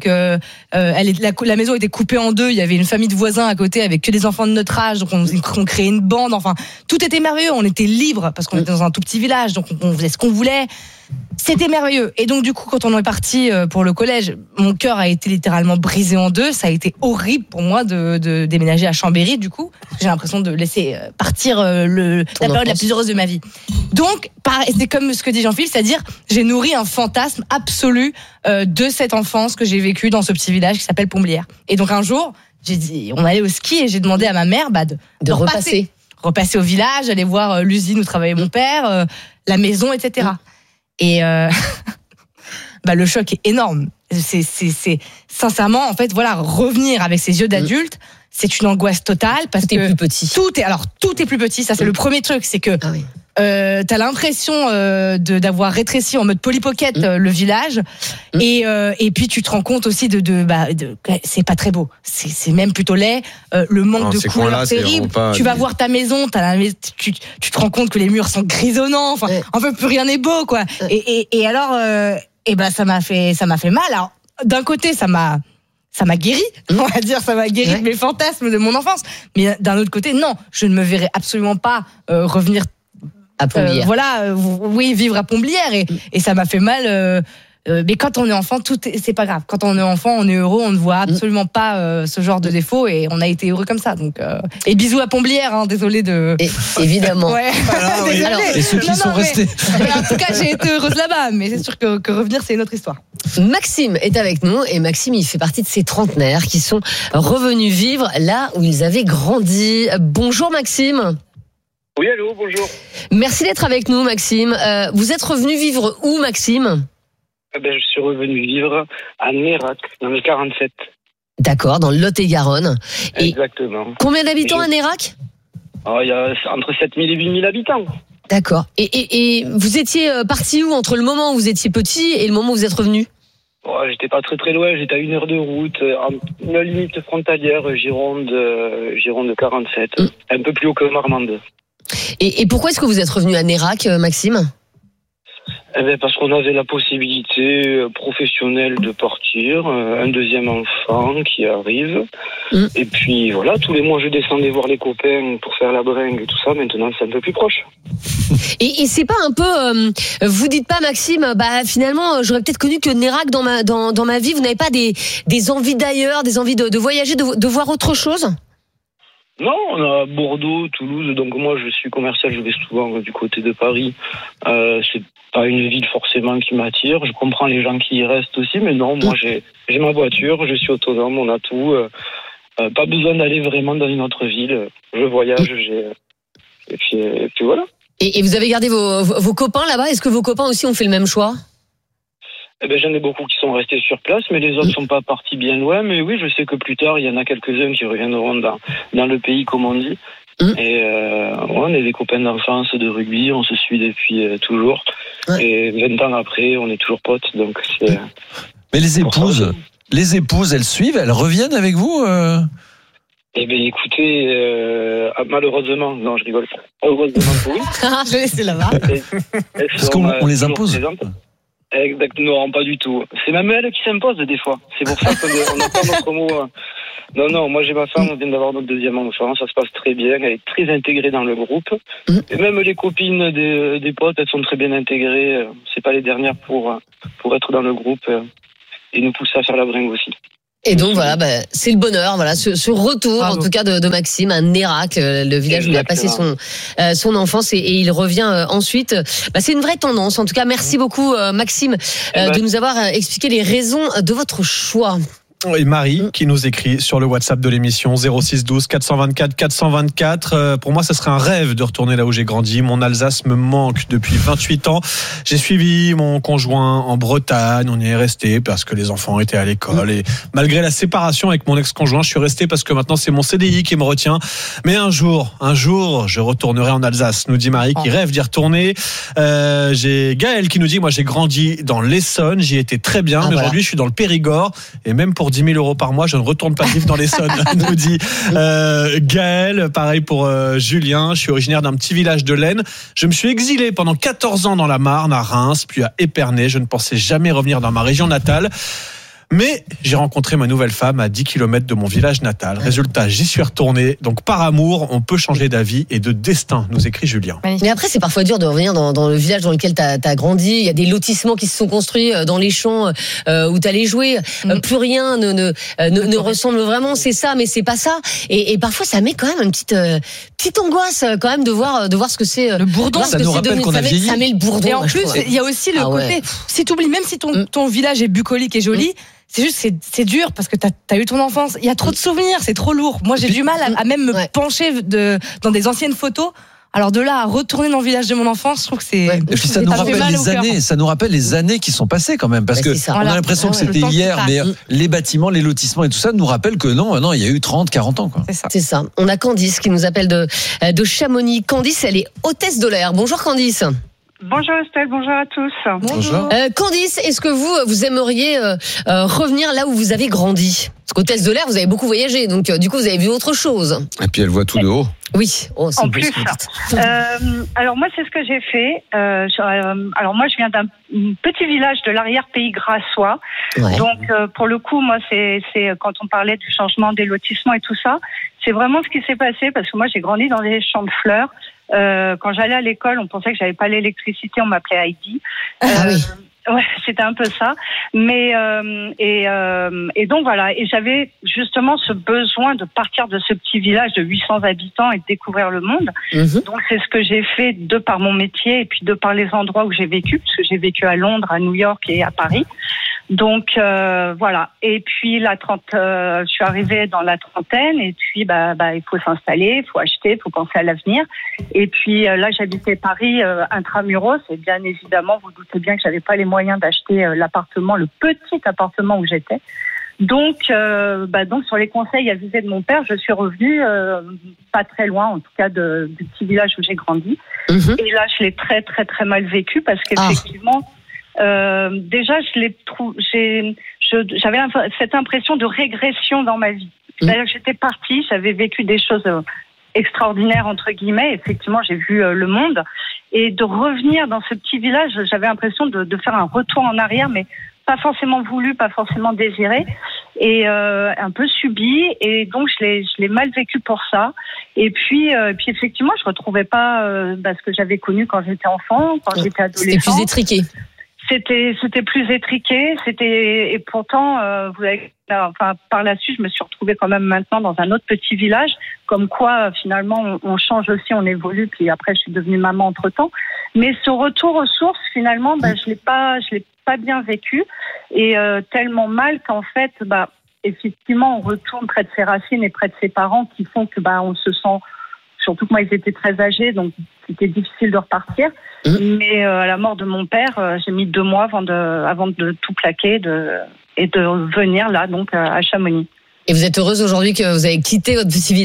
[SPEAKER 7] la maison était coupée en deux. Il y avait une famille de voisins à côté avec que des enfants de notre âge. Donc on créait une bande. Enfin, tout était merveilleux. On était libre parce qu'on était dans un tout petit village. Donc on faisait ce qu'on voulait. C'était merveilleux. Et donc du coup, quand on est parti pour le collège, mon cœur a été littéralement brisé en deux. Ça a été horrible pour moi de déménager à Chambéry. Du coup, j'ai l'impression de laisser partir la période la plus heureuse de ma vie. Donc, c'est comme ce que dit Jean-Philippe, c'est-à-dire j'ai nourri un fantasme absolu de cette enfance que j'ai vécue dans ce petit village qui s'appelle Pomblières. Et donc un jour, j'ai dit, on allait au ski et j'ai demandé à ma mère de repasser au village, aller voir l'usine où travaillait mon père, la maison, etc. Et le choc est énorme. C'est sincèrement, en fait, voilà, revenir avec ses yeux d'adulte, c'est une angoisse totale parce que
[SPEAKER 4] plus petit.
[SPEAKER 7] Tout est plus petit. Ça, c'est le premier truc, c'est que t'as l'impression d'avoir rétréci en mode Polly Pocket le village, et puis tu te rends compte aussi c'est pas très beau. C'est même plutôt laid. Le manque de couleurs terrible. Tu vas voir ta maison, tu te rends compte que les murs sont grisonnants. Enfin, en fait, plus rien n'est beau, quoi. Et alors, ça m'a fait mal. Alors, d'un côté, ça m'a guéri, on va dire, ça m'a guéri de mes fantasmes de mon enfance. Mais d'un autre côté, non, je ne me verrais absolument pas revenir
[SPEAKER 4] à Pomblières.
[SPEAKER 7] Vivre à Pomblières, et ça m'a fait mal. Mais quand on est enfant, c'est pas grave. Quand on est enfant, on est heureux, on ne voit absolument pas ce genre de défaut, et on a été heureux comme ça. Donc, et bisous à Pomblières, désolé de.
[SPEAKER 4] Évidemment.
[SPEAKER 7] Désolé.
[SPEAKER 6] Et ceux qui sont restés.
[SPEAKER 7] Mais en tout cas, j'ai été heureuse là-bas, mais c'est sûr que revenir, c'est une autre histoire.
[SPEAKER 4] Maxime est avec nous, et Maxime, il fait partie de ces trentenaires qui sont revenus vivre là où ils avaient grandi. Bonjour Maxime.
[SPEAKER 12] Oui, allô, bonjour.
[SPEAKER 4] Merci d'être avec nous, Maxime. Vous êtes revenu vivre où, Maxime ?
[SPEAKER 12] Je suis revenu vivre à Nérac, dans le 47.
[SPEAKER 4] D'accord, dans le Lot-et-Garonne.
[SPEAKER 12] Exactement.
[SPEAKER 4] Combien d'habitants à Nérac ?
[SPEAKER 12] Il y a entre 7000 et 8000 habitants.
[SPEAKER 4] D'accord. Et vous étiez parti où entre le moment où vous étiez petit et le moment où vous êtes revenu ?
[SPEAKER 12] J'étais pas très très loin, j'étais à 1 heure de route, la limite frontalière, Gironde 47, un peu plus haut que Marmande.
[SPEAKER 4] Et pourquoi est-ce que vous êtes revenu à Nérac, Maxime ?
[SPEAKER 12] Parce qu'on avait la possibilité professionnelle de partir, un deuxième enfant qui arrive, et puis voilà, tous les mois je descendais voir les copains pour faire la bringue et tout ça. Maintenant c'est un peu plus proche.
[SPEAKER 4] Et c'est pas un peu, vous dites pas, Maxime, finalement j'aurais peut-être connu que Nérac dans ma vie. Vous n'avez pas des envies d'ailleurs, des envies de voyager, de voir autre chose ?
[SPEAKER 12] Non, on a Bordeaux, Toulouse, donc moi je suis commercial, je vais souvent du côté de Paris. C'est pas une ville forcément qui m'attire. Je comprends les gens qui y restent aussi, mais non, moi j'ai ma voiture, je suis autonome, on a tout. Pas besoin d'aller vraiment dans une autre ville. Je voyage, et puis voilà.
[SPEAKER 4] Et vous avez gardé vos copains là-bas ? Est-ce que vos copains aussi ont fait le même choix ?
[SPEAKER 12] J'en ai beaucoup qui sont restés sur place, mais les autres sont pas partis bien loin. Mais oui, je sais que plus tard, il y en a quelques-uns qui reviendront dans le pays, comme on dit. Et on est des copains d'enfance de rugby, on se suit depuis toujours. Et 20 ans après, on est toujours potes. Donc c'est.
[SPEAKER 6] Mais les épouses, elles suivent, elles reviennent avec vous
[SPEAKER 12] écoutez, malheureusement, non, je rigole pas. Heureusement, oui.
[SPEAKER 7] Je vais laisser là-bas.
[SPEAKER 6] Parce qu'on les impose.
[SPEAKER 12] Non, pas du tout. C'est même elle qui s'impose des fois. C'est pour ça qu'on n'a pas notre mot. Non, moi j'ai ma femme, on vient d'avoir notre deuxième enfant, ça se passe très bien, elle est très intégrée dans le groupe. Et même les copines des potes, elles sont très bien intégrées. C'est pas les dernières pour être dans le groupe et nous pousser à faire la bringue aussi.
[SPEAKER 4] Et donc voilà, c'est le bonheur, voilà, ce retour en tout cas de Maxime, un Nérac, le village où il a passé son enfance et il revient ensuite. C'est une vraie tendance. En tout cas, merci beaucoup Maxime de nous avoir expliqué les raisons de votre choix.
[SPEAKER 5] Et Marie qui nous écrit sur le WhatsApp de l'émission 06 12 424 424. Pour moi, ça serait un rêve de retourner là où j'ai grandi. Mon Alsace me manque depuis 28 ans. J'ai suivi mon conjoint en Bretagne. On y est resté parce que les enfants étaient à l'école. Et malgré la séparation avec mon ex-conjoint, je suis resté parce que maintenant c'est mon CDI qui me retient. Mais un jour, je retournerai en Alsace, nous dit Marie qui rêve d'y retourner. J'ai Gaël qui nous dit, moi j'ai grandi dans l'Essonne, j'y étais très bien, mais aujourd'hui je suis dans le Périgord et même pour 10 000 € par mois, je ne retourne pas vivre dans l'Essonne, nous dit Gaël. Pareil pour Julien, je suis originaire d'un petit village de l'Aisne. Je me suis exilé pendant 14 ans dans la Marne, à Reims, puis à Épernay. Je ne pensais jamais revenir dans ma région natale. Mais j'ai rencontré ma nouvelle femme à 10 km de mon village natal. Résultat, j'y suis retourné. Donc par amour, on peut changer d'avis et de destin, nous écrit Julien.
[SPEAKER 4] Mais après, c'est parfois dur de revenir dans le village dans lequel t'as grandi. Il y a des lotissements qui se sont construits dans les champs où t'allais jouer. Plus rien ne ressemble vraiment. C'est ça, mais c'est pas ça. Et parfois, ça met quand même une petite angoisse quand même de voir ce que c'est.
[SPEAKER 7] Le bourdon,
[SPEAKER 6] ça nous rappelle qu'on a vieilli.
[SPEAKER 4] Ça met le bourdon.
[SPEAKER 7] Et en plus, il y a aussi le côté. Si t'oublies, même si ton village est bucolique et joli. C'est juste, c'est dur parce que t'as eu ton enfance. Il y a trop de souvenirs, c'est trop lourd. Moi, j'ai du mal à même me pencher dans des anciennes photos. Alors de là à retourner dans le village de mon enfance, je trouve que c'est.
[SPEAKER 6] Et puis ça nous rappelle les années. Ça nous rappelle les années qui sont passées quand même, parce que on a l'impression que c'était hier, mais les bâtiments, les lotissements et tout ça nous rappellent que non, il y a eu 30, 40 ans quoi.
[SPEAKER 4] C'est ça. On a Candice qui nous appelle de Chamonix. Candice, elle est hôtesse de l'air. Bonjour Candice.
[SPEAKER 13] Bonjour Estelle, bonjour à tous.
[SPEAKER 4] Bonjour. Candice, est-ce que vous aimeriez revenir là où vous avez grandi ? Parce qu'hôtesse de l'air, vous avez beaucoup voyagé, donc du coup vous avez vu autre chose.
[SPEAKER 8] Et puis elle voit tout de haut.
[SPEAKER 4] Oui,
[SPEAKER 13] en plus. Alors moi c'est ce que j'ai fait. Alors moi je viens d'un petit village de l'arrière-pays grassois. Ouais. Donc pour le coup moi c'est quand on parlait du changement des lotissements et tout ça, c'est vraiment ce qui s'est passé parce que moi j'ai grandi dans des champs de fleurs. Quand j'allais à l'école, on pensait que j'avais pas l'électricité, on m'appelait Heidi.
[SPEAKER 4] Oui.
[SPEAKER 13] Ouais, c'était un peu ça. Mais et donc voilà. Et j'avais justement ce besoin de partir de ce petit village de 800 habitants et de découvrir le monde. Donc c'est ce que j'ai fait de par mon métier et puis de par les endroits où j'ai vécu, parce que j'ai vécu à Londres, à New York et à Paris. Donc voilà. Et puis je suis arrivée dans la trentaine et puis il faut s'installer, il faut acheter, il faut penser à l'avenir. Et puis là j'habitais Paris intramuros et bien évidemment vous doutez bien que j'avais pas les moyens d'acheter l'appartement, le petit appartement où j'étais. Donc sur les conseils avisés de mon père, je suis revenue pas très loin en tout cas du petit village où j'ai grandi. Et là je l'ai très très très mal vécu parce qu'effectivement déjà, j'avais cette impression de régression dans ma vie. C'est-à-dire que j'étais partie, j'avais vécu des choses extraordinaires entre guillemets. Effectivement, j'ai vu le monde et de revenir dans ce petit village, j'avais l'impression de faire un retour en arrière, mais pas forcément voulu, pas forcément désiré, et un peu subi. Et donc je l'ai mal vécu pour ça. Et puis effectivement, je retrouvais pas ce que j'avais connu quand j'étais enfant, quand j'étais adolescente.
[SPEAKER 4] C'était plus étriqué.
[SPEAKER 13] C'était plus étriqué, et pourtant par la suite je me suis retrouvée quand même maintenant dans un autre petit village, comme quoi finalement on change aussi, on évolue, puis après je suis devenue maman entre-temps, mais ce retour aux sources finalement je l'ai pas bien vécu, et tellement mal qu'en fait effectivement on retourne près de ses racines et près de ses parents qui font que on se sent, surtout que moi ils étaient très âgés, donc c'était difficile de repartir. Mais à la mort de mon père, j'ai mis 2 mois avant de tout plaquer et de venir là, donc à Chamonix.
[SPEAKER 4] Et vous êtes heureuse aujourd'hui que vous avez quitté votre petit village ?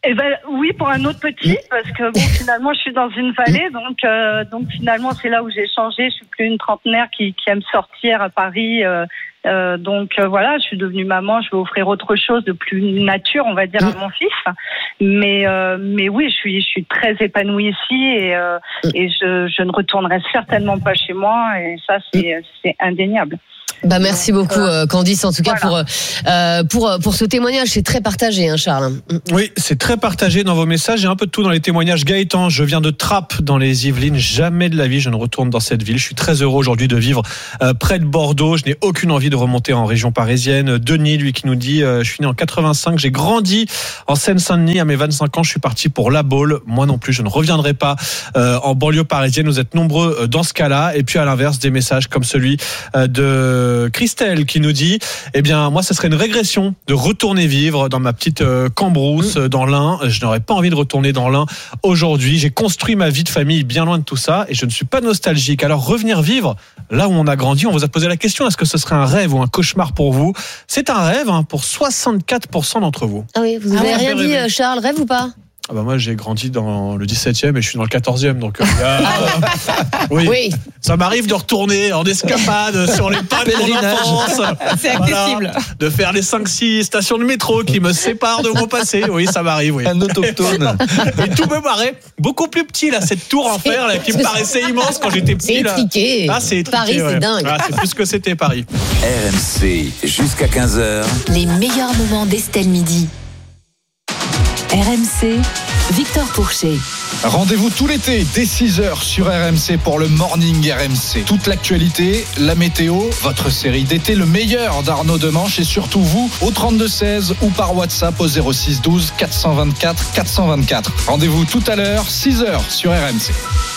[SPEAKER 13] Eh ben oui, pour un autre petit, parce que bon, finalement, je suis dans une vallée, donc finalement, c'est là où j'ai changé. Je suis plus une trentenaire qui aime sortir à Paris. Voilà, je suis devenue maman. Je vais offrir autre chose de plus nature, on va dire, à mon fils. Mais oui, je suis très épanouie ici et je ne retournerai certainement pas chez moi. Et ça, c'est indéniable.
[SPEAKER 4] Bah merci beaucoup Candice en tout cas pour ce témoignage, c'est très partagé hein, Charles.
[SPEAKER 5] Oui, c'est très partagé dans vos messages, il y a un peu de tout dans les témoignages. Gaëtan, je viens de Trappes dans les Yvelines, jamais de la vie je ne retourne dans cette ville. Je suis très heureux aujourd'hui de vivre près de Bordeaux, je n'ai aucune envie de remonter en région parisienne. Denis lui qui nous dit je suis né en 85, j'ai grandi en Seine-Saint-Denis, à mes 25 ans je suis parti pour La Baule. Moi non plus je ne reviendrai pas en banlieue parisienne. Vous êtes nombreux dans ce cas-là. Et puis à l'inverse des messages comme celui de Christelle qui nous dit eh bien moi ce serait une régression de retourner vivre dans ma petite Cambrousse dans l'Ain. Je n'aurais pas envie de retourner dans l'Ain aujourd'hui. J'ai construit ma vie de famille bien loin de tout ça et je ne suis pas nostalgique. Alors revenir vivre là où on a grandi, on vous a posé la question, est-ce que ce serait un rêve ou un cauchemar pour vous? C'est un rêve pour 64% d'entre vous.
[SPEAKER 4] Ah oui, vous n'avez rien dit Charles, rêve ou pas?
[SPEAKER 5] Ah bah moi j'ai grandi dans le 17e et je suis dans le 14e donc oui. Ça m'arrive de retourner en escapade sur les pas de mon enfance.
[SPEAKER 7] C'est accessible.
[SPEAKER 5] De faire les 5-6 stations de métro qui me séparent de mon passé. Oui, ça m'arrive, oui.
[SPEAKER 6] Un autochtone.
[SPEAKER 5] Et tout me paraît beaucoup plus petit là, cette tour en fer là qui me paraissait immense quand j'étais petit.
[SPEAKER 4] C'est étriqué.
[SPEAKER 5] Ah, c'est étriqué.
[SPEAKER 4] Paris, c'est dingue.
[SPEAKER 5] Ah, c'est plus ce que c'était Paris.
[SPEAKER 3] RMC jusqu'à 15h.
[SPEAKER 2] Les meilleurs moments d'Estelle Midi. RMC, Victor Pourchet.
[SPEAKER 14] Rendez-vous tout l'été dès 6h sur RMC pour le Morning RMC. Toute l'actualité, la météo, votre série d'été, le meilleur d'Arnaud Demanche et surtout vous au 32-16 ou par WhatsApp au 06 12 424 424. Rendez-vous tout à l'heure, 6h sur RMC.